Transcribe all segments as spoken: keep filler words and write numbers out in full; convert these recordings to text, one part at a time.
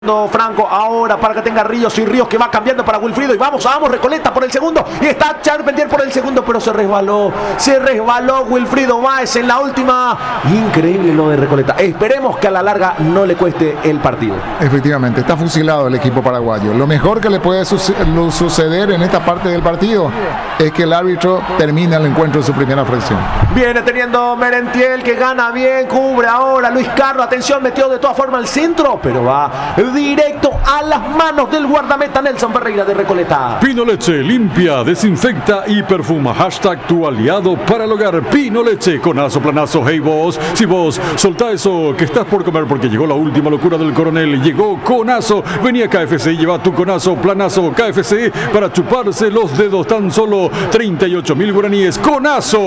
Franco ahora para que tenga Ríos y Ríos que va cambiando para Wilfrido y vamos, vamos, Recoleta por el segundo y está Charpentier por el segundo, pero se resbaló, se resbaló Wilfrido Báez en la última. Increíble lo de Recoleta, esperemos que a la larga no le cueste el partido. Efectivamente, está fusilado el equipo paraguayo. Lo mejor que le puede suceder en esta parte del partido es que el árbitro termine el encuentro en su primera fracción. Viene teniendo Merentiel que gana bien, cubre ahora Luis Carlos, atención, metió de todas formas al centro, pero va directo a las manos del guardameta Nelson Ferreira de Recoleta. Pino Leche limpia, desinfecta y perfuma. Hashtag tu aliado para el hogar. Pino Leche, conazo, planazo. Hey vos, si vos soltá eso que estás por comer porque llegó la última locura del coronel. Llegó Conazo. Venía K F C y lleva tu conazo, planazo K F C para chuparse los dedos. Tan solo treinta y ocho mil guaraníes. Conazo.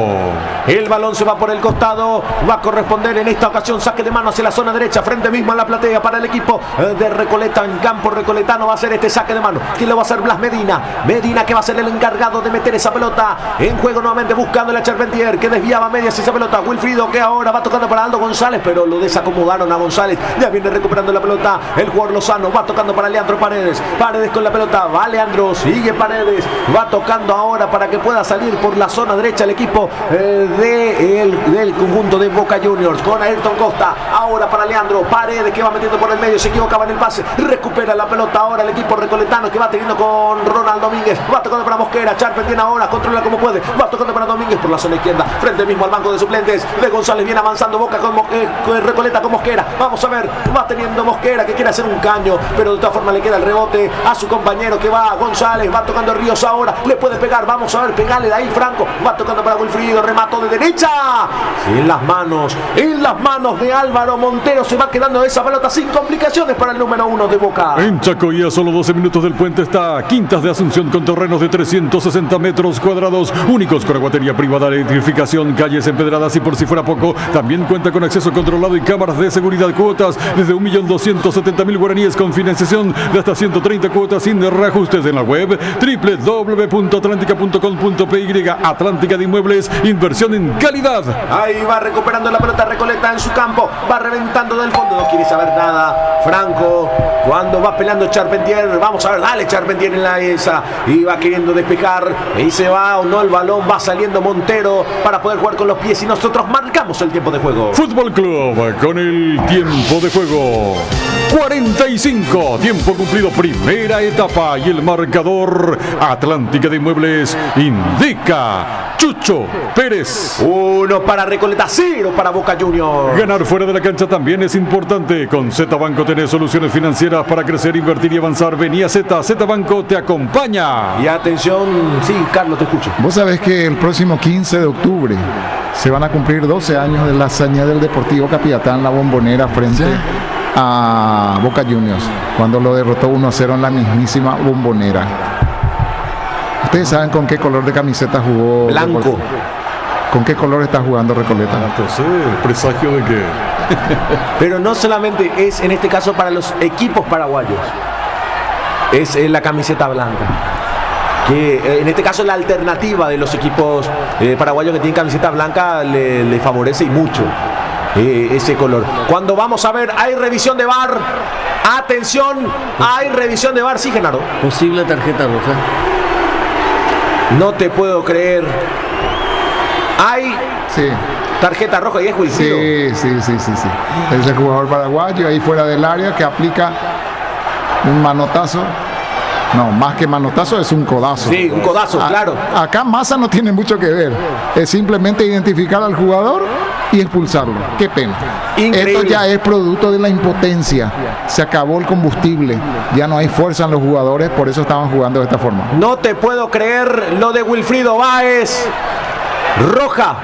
El balón se va por el costado. Va a corresponder en esta ocasión saque de mano hacia la zona derecha. Frente mismo a la platea para el equipo de Recoleta. En campo recoletano va a ser este saque de mano. ¿Quién lo va a hacer? Blas Medina. Medina que va a ser el encargado de meter esa pelota en juego nuevamente buscando a Charpentier que desviaba medias esa pelota. Wilfrido que ahora va tocando para Aldo González, pero lo desacomodaron a González. Ya viene recuperando la pelota el jugador Lozano. Va tocando para Leandro Paredes. Paredes con la pelota. Va Leandro. Sigue Paredes. Va tocando ahora para que pueda salir por la zona derecha el equipo eh, de el, del conjunto de Boca Juniors con Ayrton Costa. Ahora para Leandro Paredes que va metiendo por el medio. Se equivocaba en el pase. Recupera la pelota ahora el equipo recoletano que va teniendo con Ronald Domínguez. Va tocando para Mosquera. Charpentier ahora controla como puede. Va tocando para Domínguez por la zona izquierda. Frente mismo al banco de suplentes de González. Viene avanzando Boca con, eh, con Recoleta con Mosquera. Vamos a ver. Va teniendo Mosquera que quiere hacer un caño. Pero de todas formas le queda el rebote a su compañero que va González. Va tocando Ríos ahora. Le puede pegar. Vamos a ver. Pegarle de ahí Franco. Va tocando para Wilfrido. Remato de derecha. En las manos. En las manos de Álvaro Montero. Se va quedando esa pelota sin complicaciones para el número uno de Boca. En Chacoí, a solo doce minutos del puente, está Quintas de Asunción con terrenos de trescientos sesenta metros cuadrados, únicos con aguatería privada, electrificación, calles empedradas y por si fuera poco, también cuenta con acceso controlado y cámaras de seguridad. Cuotas desde un millón doscientos setenta mil guaraníes con financiación de hasta ciento treinta cuotas sin reajustes en la web doble u doble u doble u punto atlántica punto com punto pe y. Atlántica de Inmuebles, inversión en calidad. Ahí va recuperando la pelota Recoleta en su campo, va reventando del fondo, no quiere saber nada Franco cuando va peleando Charpentier. Vamos a ver, dale Charpentier en la esa y va queriendo despejar y se va o no el balón, va saliendo Montero para poder jugar con los pies y nosotros marcamos el tiempo de juego. Fútbol Club con el tiempo de juego cuarenta y cinco, tiempo cumplido, primera etapa y el marcador Atlántica de Inmuebles indica Chucho Pérez. Uno para Recoleta, cero para Boca Juniors. Ganar fuera de la cancha también es importante. Con Z Banco tenés soluciones financieras para crecer, invertir y avanzar. Vení a Z, Z Banco te acompaña. Y atención, sí, Carlos, te escucho. Vos sabés que el próximo quince de octubre se van a cumplir doce años de la hazaña del Deportivo Capiatá en la Bombonera frente ¿Sí? a Boca Juniors, cuando lo derrotó uno a cero en la mismísima Bombonera. ¿Ustedes saben con qué color de camiseta jugó? Blanco. Recoleta? ¿Con qué color está jugando Recoleta? Ah, pues sí, presagio de que... Pero no solamente es en este caso para los equipos paraguayos, es eh, la camiseta blanca. Que eh, en este caso la alternativa de los equipos eh, paraguayos que tienen camiseta blanca le, le favorece y mucho eh, ese color. Cuando vamos a ver, hay revisión de V A R. Atención, hay revisión de V A R, sí, Genaro. Posible tarjeta roja. No te puedo creer. Hay sí. tarjeta roja y es juicio. Sí, sí, sí, sí, sí. Es el jugador paraguayo ahí fuera del área que aplica un manotazo. No, más que manotazo es un codazo. Sí, un codazo, a, claro. Acá Massa no tiene mucho que ver. Es simplemente identificar al jugador y expulsarlo. Qué pena. Increíble. Esto ya es producto de la impotencia. Se acabó el combustible. Ya no hay fuerza en los jugadores, por eso estaban jugando de esta forma. No te puedo creer lo de Wilfrido Báez. Roja.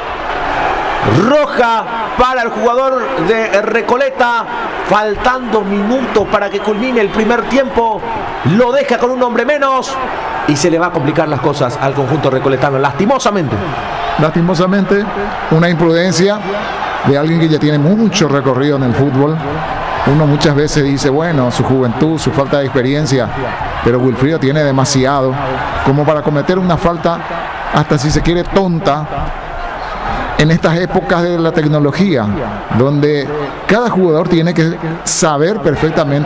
Roja para el jugador de Recoleta. Faltando minutos para que culmine el primer tiempo. Lo deja con un hombre menos. Y se le va a complicar las cosas al conjunto recoletano. Lastimosamente. Lastimosamente, una imprudencia de alguien que ya tiene mucho recorrido en el fútbol. Uno muchas veces dice, bueno, su juventud, su falta de experiencia. Pero Wilfrido tiene demasiado como para cometer una falta, hasta si se quiere tonta, en estas épocas de la tecnología, donde cada jugador tiene que saber perfectamente